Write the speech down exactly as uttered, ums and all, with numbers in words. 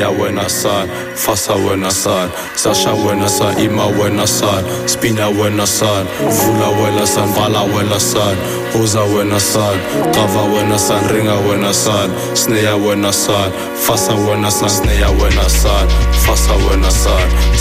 snea wena san, fasa wena san, Sasha wena san, ima wena san, spina wena san, vula wena san, vala wena san, hoza wena san, qava wena san, ringa wena san, snea wena san, fasa wena san, snea wena san, fasa wena san.